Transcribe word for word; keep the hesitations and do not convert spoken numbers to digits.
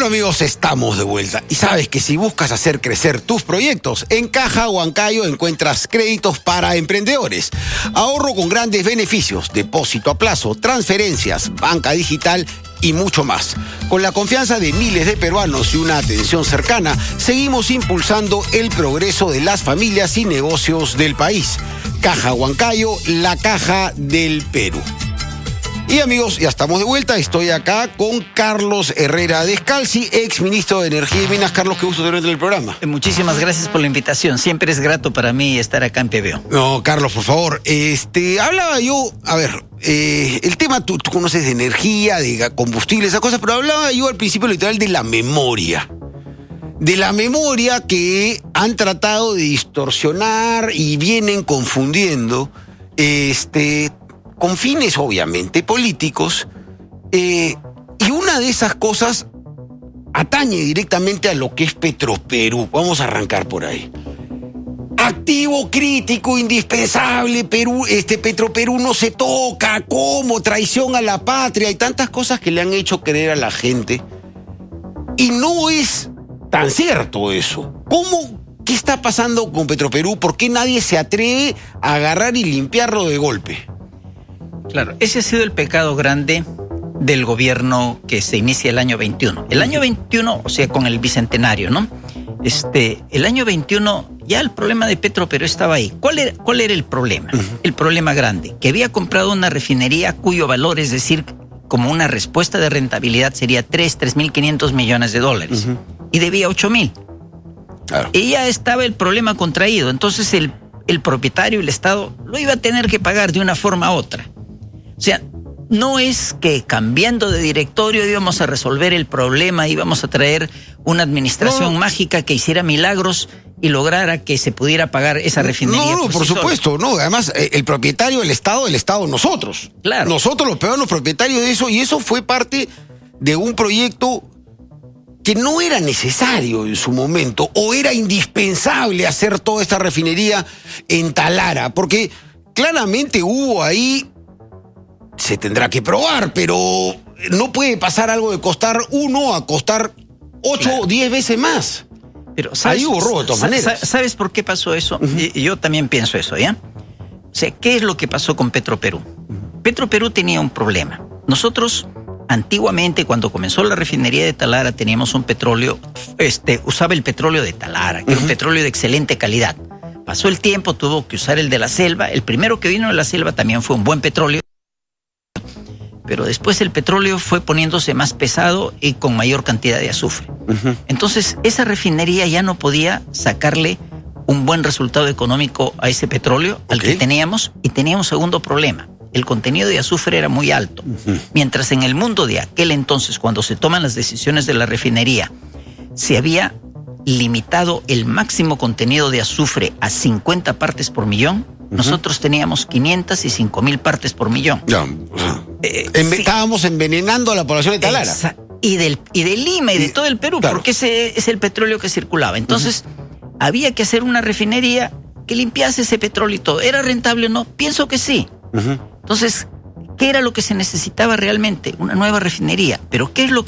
Bueno, amigos, estamos de vuelta. Y sabes que si buscas hacer crecer tus proyectos, en Caja Huancayo encuentras créditos para emprendedores. Ahorro con grandes beneficios, depósito a plazo, transferencias, banca digital y mucho más. Con la confianza de miles de peruanos y una atención cercana, seguimos impulsando el progreso de las familias y negocios del país. Caja Huancayo, la caja del Perú. Y amigos, ya estamos de vuelta. Estoy acá con Carlos Herrera Descalzi, ex ministro de Energía y Minas. Carlos, qué gusto tenerte en el programa. Muchísimas gracias por la invitación. Siempre es grato para mí estar acá en P B O. No, Carlos, por favor. Este, hablaba yo, a ver, eh, el tema tú, tú conoces de energía, de combustible, esas cosas, pero hablaba yo al principio literal de la memoria. De la memoria que han tratado de distorsionar y vienen confundiendo, este... con fines obviamente políticos, eh, y una de esas cosas atañe directamente a lo que es Petroperú. Vamos a arrancar por ahí. Activo crítico, indispensable, Perú, este Petroperú no se toca, ¿cómo? Traición a la patria, hay tantas cosas que le han hecho creer a la gente. Y no es tan cierto eso. ¿Cómo? ¿Qué está pasando con Petroperú? ¿Por qué nadie se atreve a agarrar y limpiarlo de golpe? Claro, ese ha sido el pecado grande del gobierno que se inicia el año veintiuno. El año veintiuno, o sea, con el bicentenario, ¿no? Este, el año veintiuno, ya el problema de Petroperú estaba ahí. ¿Cuál era, cuál era el problema? Uh-huh. El problema grande, que había comprado una refinería cuyo valor, es decir, como una respuesta de rentabilidad, sería tres, tres mil quinientos millones de dólares. Uh-huh. Y debía ocho mil. Claro. Y ya estaba el problema contraído. Entonces el, el propietario, el Estado, lo iba a tener que pagar de una forma u otra. O sea, no es que cambiando de directorio íbamos a resolver el problema, íbamos a traer una administración no. mágica que hiciera milagros y lograra que se pudiera pagar esa refinería. No, no, por, por sí supuesto, sola. no. Además, el propietario del Estado, el Estado, nosotros. Claro. Nosotros los peruanos propietarios de eso, y eso fue parte de un proyecto que no era necesario en su momento, o era indispensable hacer toda esta refinería en Talara, porque claramente hubo ahí... Se tendrá que probar, pero no puede pasar algo de costar uno a costar ocho o diez veces más. Pero ¿sabes, ahí hubo robo de todas maneras. ¿Sabes por qué pasó eso? Uh-huh. Y yo también pienso eso, ¿ya? O sea, ¿qué es lo que pasó con Petroperú? Uh-huh. Petroperú tenía un problema. Nosotros, antiguamente, cuando comenzó la refinería de Talara, teníamos un petróleo, este, usaba el petróleo de Talara, que uh-huh. era un petróleo de excelente calidad. Pasó el tiempo, tuvo que usar el de la selva. El primero que vino de la selva también fue un buen petróleo. Pero después el petróleo fue poniéndose más pesado y con mayor cantidad de azufre. Uh-huh. Entonces, esa refinería ya no podía sacarle un buen resultado económico a ese petróleo okay. al que teníamos, y tenía un segundo problema. El contenido de azufre era muy alto. Uh-huh. Mientras en el mundo de aquel entonces, cuando se toman las decisiones de la refinería, se había limitado el máximo contenido de azufre a cincuenta partes por millón, uh-huh. nosotros teníamos quinientas y cinco mil partes por millón. Ya, eh, Enve- sí. Estábamos envenenando a la población de Talara. Esa, y, del, y de Lima y de todo el Perú, claro. porque ese es el petróleo que circulaba. Entonces, uh-huh. había que hacer una refinería que limpiase ese petróleo y todo. ¿Era rentable o no? Pienso que sí. Uh-huh. Entonces, ¿qué era lo que se necesitaba realmente? Una nueva refinería. ¿Pero qué es lo que